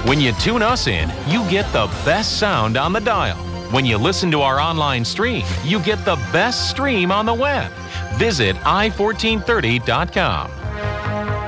When you tune us in, you get the best sound on the dial. When you listen to our online stream, you get the best stream on the web. Visit i1430.com.